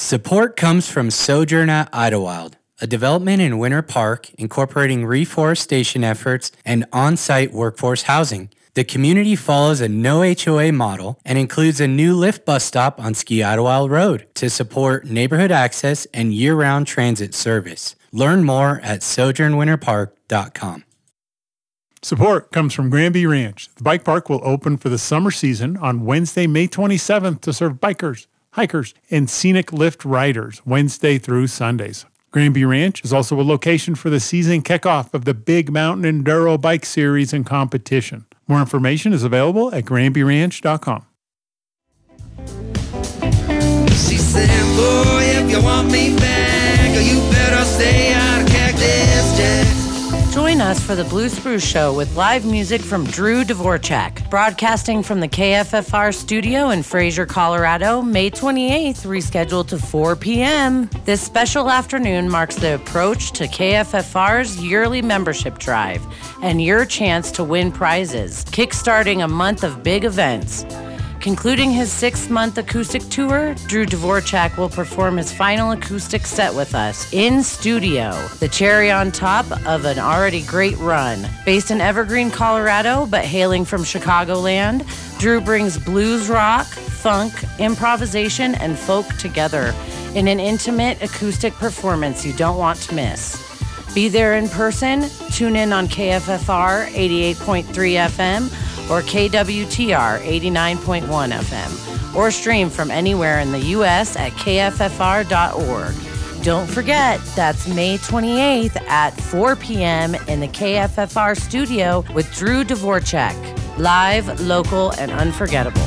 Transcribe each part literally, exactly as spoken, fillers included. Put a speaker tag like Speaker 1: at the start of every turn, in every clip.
Speaker 1: Support comes from Sojourn at Idlewild, a development in Winter Park incorporating reforestation efforts and on-site workforce housing. The community follows a no H O A model and includes a new Lyft bus stop on Ski Idlewild Road to support neighborhood access and year-round transit service. Learn more at sojourn winter park dot com.
Speaker 2: Support comes from Granby Ranch. The bike park will open for the summer season on Wednesday, May twenty-seventh to serve bikers, hikers, and scenic lift riders Wednesday through Sundays. Granby Ranch is also a location for the season kickoff of the Big Mountain Enduro Bike Series and competition. More information is available at granby ranch dot com.
Speaker 3: She said, boy, if you want me back, you better stay out of Cactus Jack.
Speaker 4: Join us for the Blue Spruce Show with live music from Drew Dvorak, broadcasting from the K F F R studio in Fraser, Colorado, May twenty-eighth, rescheduled to four p.m. This special afternoon marks the approach to K F F R's yearly membership drive and your chance to win prizes, kickstarting a month of big events. Concluding his six-month acoustic tour, Drew Dvorak will perform his final acoustic set with us in studio, the cherry on top of an already great run. Based in Evergreen, Colorado, but hailing from Chicagoland, Drew brings blues rock, funk, improvisation, and folk together in an intimate acoustic performance you don't want to miss. Be there in person, tune in on K F F R eighty-eight point three F M, or K W T R eighty-nine point one F M, or stream from anywhere in the U S at K F F R dot org. Don't forget, that's May twenty-eighth at four p.m. in the K F F R studio with Drew Dvorak. Live, local, and unforgettable.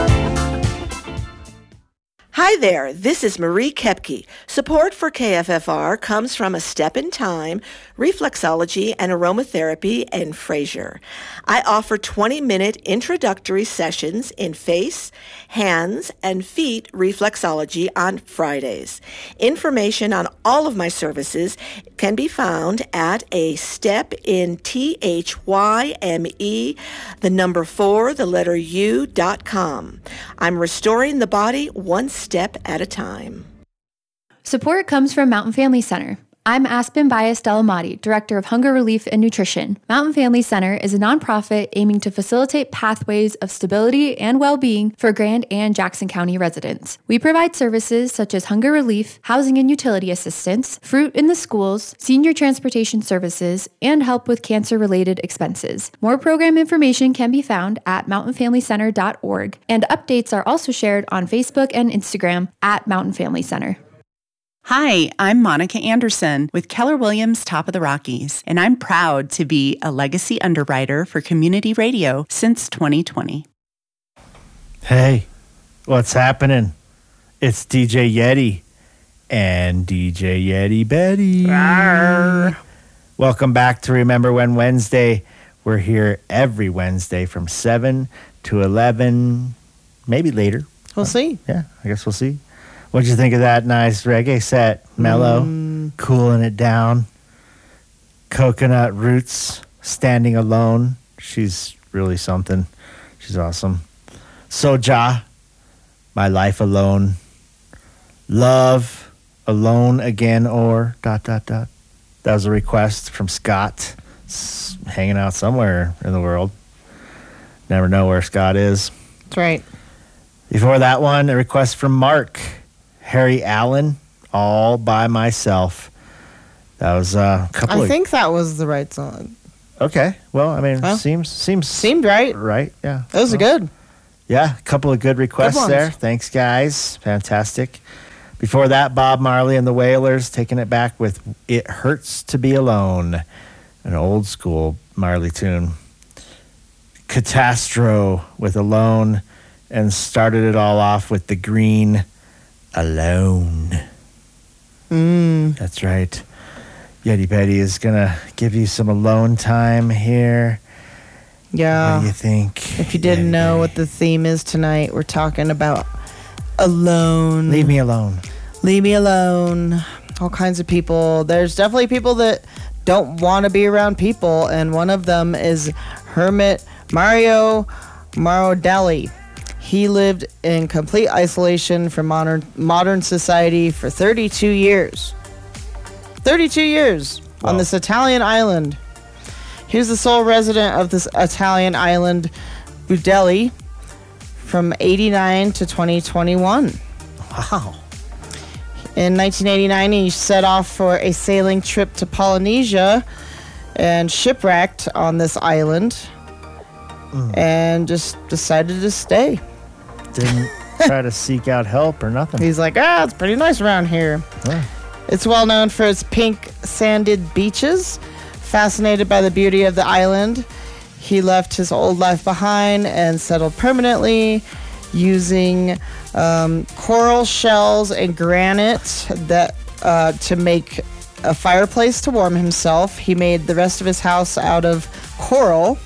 Speaker 5: Hi there, this is Marie Kepke. Support for K F F R comes from A Step in Time, Reflexology and Aromatherapy in Fraser. I offer twenty-minute introductory sessions in face, hands, and feet reflexology on Fridays. Information on all of my services can be found at A Step in T H Y M E, the number four, the letter U, dot com. I'm restoring the body one step at a time.
Speaker 6: Support comes from Mountain Family Center. I'm Aspen Bias Delamati, Director of Hunger Relief and Nutrition. Mountain Family Center is a nonprofit aiming to facilitate pathways of stability and well-being for Grand and Jackson County residents. We provide services such as hunger relief, housing and utility assistance, fruit in the schools, senior transportation services, and help with cancer-related expenses. More program information can be found at mountain family center dot org, and updates are also shared on Facebook and Instagram at Mountain Family Center.
Speaker 7: Hi, I'm Monica Anderson with Keller Williams Top of the Rockies, and I'm proud to be a legacy underwriter for community radio since twenty twenty.
Speaker 8: Hey, what's happening? It's D J Yeti and D J Yeti Betty.
Speaker 7: Rawr.
Speaker 8: Welcome back to Remember When Wednesday. We're here every Wednesday from seven to eleven, maybe later.
Speaker 9: We'll uh, see.
Speaker 8: Yeah, I guess we'll see. What'd you think of that nice reggae set? Mellow, mm. cooling it down. Coconut Roots, Standing Alone. She's really something. She's awesome. Soja, My Life Alone. Love, Alone Again, or dot, dot, dot. That was a request from Scott. It's hanging out somewhere in the world. Never know where Scott is.
Speaker 9: That's right.
Speaker 8: Before that one, a request from Mark. Harry Allen, All By Myself. That was uh, a couple
Speaker 9: I
Speaker 8: of...
Speaker 9: think that was the right song.
Speaker 8: Okay. Well, I mean,
Speaker 9: well,
Speaker 8: seems... seems
Speaker 9: seemed right.
Speaker 8: Right, yeah.
Speaker 9: Those
Speaker 8: well,
Speaker 9: are good.
Speaker 8: Yeah, a couple of good requests good there. Thanks, guys. Fantastic. Before that, Bob Marley and the Wailers taking it back with It Hurts to Be Alone, an old school Marley tune. Catastro with Alone, and started it all off with the Green... Alone.
Speaker 9: Mm.
Speaker 8: That's right. Yeti Betty is going to give you some alone time here.
Speaker 9: Yeah.
Speaker 8: What do you think?
Speaker 9: If you didn't Yeti know Betty? What the theme is tonight, we're talking about alone.
Speaker 8: Leave me alone.
Speaker 9: Leave me alone. All kinds of people. There's definitely people that don't want to be around people, and one of them is Hermit Mario Marodali. He lived in complete isolation from modern modern society for thirty-two years. thirty-two years wow. on this Italian island. He was the sole resident of this Italian island, Budelli, from eighty-nine to twenty twenty-one.
Speaker 8: Wow.
Speaker 9: In nineteen eighty-nine, he set off for a sailing trip to Polynesia and shipwrecked on this island mm. and just decided to stay.
Speaker 8: Didn't try to seek out help or nothing.
Speaker 9: He's like, ah, it's pretty nice around here. Yeah. It's well known for its pink sanded beaches. Fascinated by the beauty of the island, he left his old life behind and settled permanently using um, coral shells and granite that uh, to make a fireplace to warm himself. He made the rest of his house out of coral.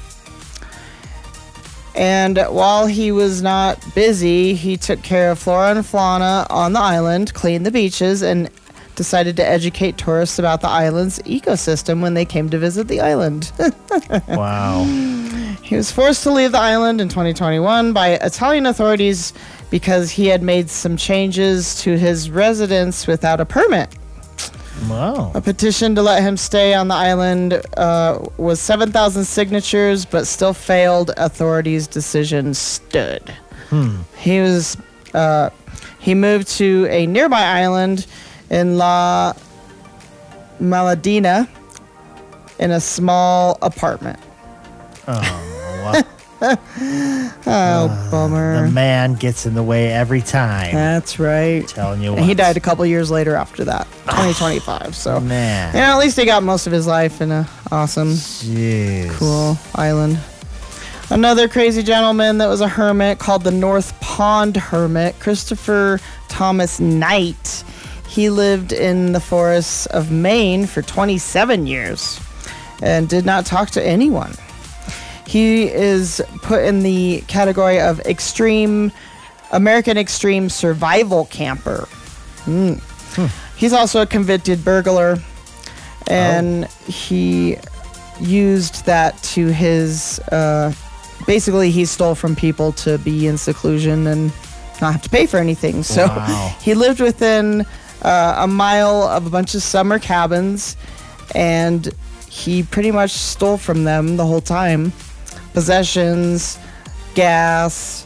Speaker 9: And while he was not busy, he took care of flora and fauna on the island, cleaned the beaches, and decided to educate tourists about the island's ecosystem when they came to visit the island.
Speaker 8: Wow.
Speaker 9: He was forced to leave the island in twenty twenty-one by Italian authorities because he had made some changes to his residence without a permit.
Speaker 8: Wow.
Speaker 9: A petition to let him stay on the island uh, was seven thousand signatures, but still failed. Authorities' decision stood.
Speaker 8: Hmm.
Speaker 9: He was uh, he moved to a nearby island in La Maladina in a small apartment.
Speaker 8: Oh, wow.
Speaker 9: oh,
Speaker 8: uh,
Speaker 9: bummer.
Speaker 8: The man gets in the way every time.
Speaker 9: That's right.
Speaker 8: I'm telling you what.
Speaker 9: And he died a couple years later after that, twenty twenty-five. So,
Speaker 8: man.
Speaker 9: You know, at least he got most of his life in a awesome,
Speaker 8: Jeez.
Speaker 9: cool island. Another crazy gentleman that was a hermit called the North Pond Hermit, Christopher Thomas Knight. He lived in the forests of Maine for twenty-seven years and did not talk to anyone. He is put in the category of extreme, American extreme survival camper. Mm. Hmm. He's also a convicted burglar, and oh. he used that to his, uh, basically he stole from people to be in seclusion and not have to pay for anything. So
Speaker 8: wow.
Speaker 9: he lived within uh, a mile of a bunch of summer cabins, and he pretty much stole from them the whole time. Possessions, gas.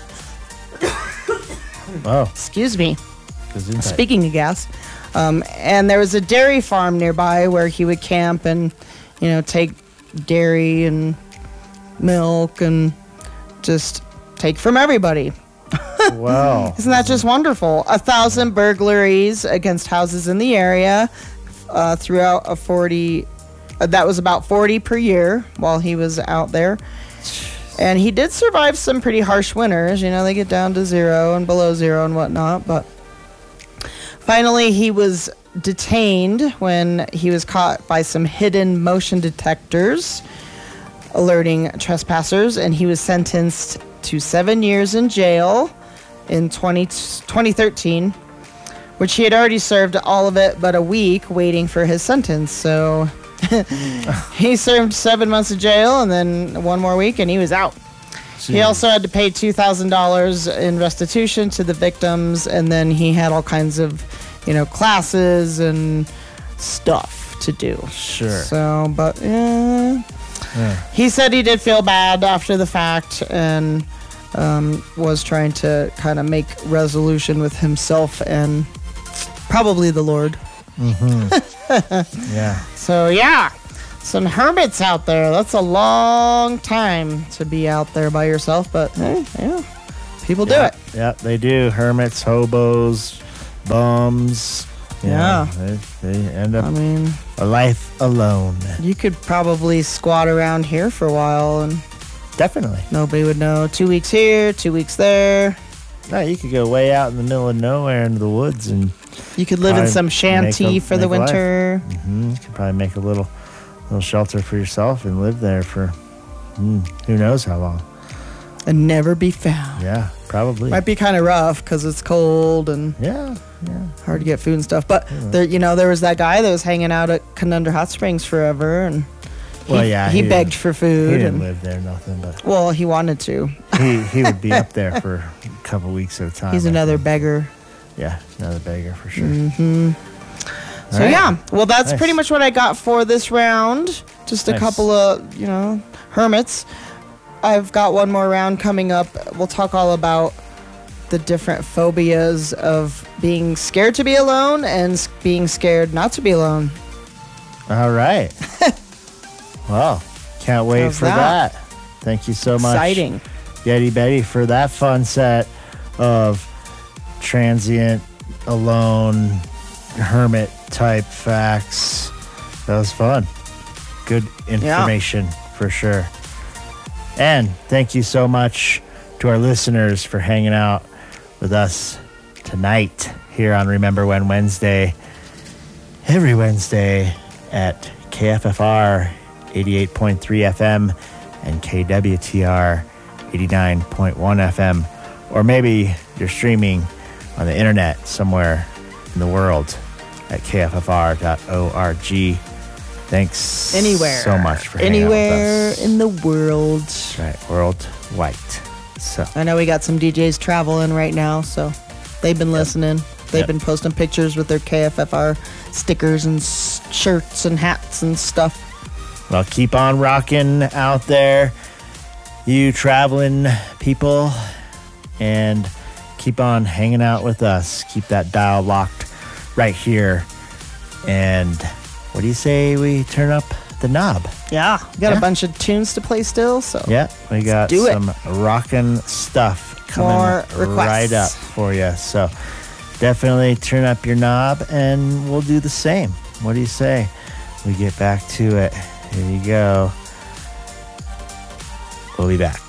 Speaker 8: Oh.
Speaker 9: Excuse me.
Speaker 8: Gesundheit.
Speaker 9: Speaking of gas. Um, and there was a dairy farm nearby where he would camp and, you know, take dairy and milk and just take from everybody.
Speaker 8: Wow.
Speaker 9: Isn't that just wonderful? A thousand burglaries against houses in the area uh, throughout a forty... Uh, that was about forty per year while he was out there. And he did survive some pretty harsh winters. You know, they get down to zero and below zero and whatnot. But finally, he was detained when he was caught by some hidden motion detectors alerting trespassers. And he was sentenced to seven years in jail in twenty, twenty thirteen, which he had already served all of it but a week waiting for his sentence. So... he served seven months of jail and then one more week and he was out. Jeez. He also had to pay two thousand dollars in restitution to the victims, and then he had all kinds of, you know, classes and stuff to do.
Speaker 8: Sure.
Speaker 9: So, but yeah. yeah. He said he did feel bad after the fact and um, was trying to kind of make resolution with himself and probably the Lord.
Speaker 8: Mm-hmm. Yeah.
Speaker 9: So, yeah, some hermits out there. That's a long time to be out there by yourself, but hey, yeah, people do
Speaker 8: yeah,
Speaker 9: it.
Speaker 8: Yeah, they do. Hermits, hobos, bums.
Speaker 9: Yeah.
Speaker 8: yeah they, they end up
Speaker 9: I mean,
Speaker 8: a life alone.
Speaker 9: You could probably squat around here for a while and
Speaker 8: definitely
Speaker 9: nobody would know. Two weeks here, two weeks there.
Speaker 8: No, you could go way out in the middle of nowhere into the woods and
Speaker 9: you could live in some shanty a, for the winter.
Speaker 8: Mm-hmm. You could probably make a little little shelter for yourself and live there for mm, who knows how long.
Speaker 9: And never be found.
Speaker 8: Yeah, probably.
Speaker 9: Might be kind of rough because it's cold and
Speaker 8: yeah, yeah,
Speaker 9: hard to get food and stuff. But
Speaker 8: yeah.
Speaker 9: there, you know, there was that guy that was hanging out at Conundrum Hot Springs forever, and
Speaker 8: Well,
Speaker 9: he,
Speaker 8: yeah,
Speaker 9: he,
Speaker 8: he
Speaker 9: begged
Speaker 8: didn't-
Speaker 9: for food.
Speaker 8: He didn't
Speaker 9: and,
Speaker 8: live there, nothing, but
Speaker 9: well, he wanted to.
Speaker 8: he, he would be up there for a couple weeks at a time.
Speaker 9: He's
Speaker 8: I
Speaker 9: another
Speaker 8: think.
Speaker 9: beggar.
Speaker 8: Yeah, another beggar for sure.
Speaker 9: Mm-hmm. So
Speaker 8: right.
Speaker 9: yeah, well, that's
Speaker 8: Nice.
Speaker 9: pretty much what I got for this round. Just a
Speaker 8: Nice.
Speaker 9: couple of, you know, hermits. I've got one more round coming up. We'll talk all about the different phobias of being scared to be alone and s- being scared not to be alone.
Speaker 8: All right. Well, can't wait
Speaker 9: How's
Speaker 8: for
Speaker 9: that?
Speaker 8: that? Thank you so much,
Speaker 9: Exciting.
Speaker 8: Yeti Betty, for that fun set of transient, alone, hermit type facts. That was fun. Good information for sure. And thank you so much to our listeners for hanging out with us tonight here on Remember When Wednesday. Every Wednesday at K F F R eighty-eight point three F M and K W T R eighty-nine point one F M. Or maybe you're streaming on the internet somewhere in the world at K F F R dot org. Thanks
Speaker 9: Anywhere.
Speaker 8: so much for hanging
Speaker 9: Anywhere
Speaker 8: out with us.
Speaker 9: in the world.
Speaker 8: That's right, worldwide. So
Speaker 9: I know we got some D Js traveling right now, so they've been listening. They've
Speaker 8: Yep.
Speaker 9: been posting pictures with their K F F R stickers and s- shirts and hats and stuff.
Speaker 8: well, keep on rocking out there, you traveling people, and keep on hanging out with us. Keep that dial locked right here. And what do you say we turn up the knob?
Speaker 9: Yeah, we got
Speaker 8: Yeah.
Speaker 9: a bunch of tunes to play still, so
Speaker 8: Yeah, we got
Speaker 9: do it.
Speaker 8: some rockin' stuff coming
Speaker 9: More requests.
Speaker 8: right up for you. So definitely turn up your knob and we'll do the same. What do you say? We get back to it. Here you go. We'll be back.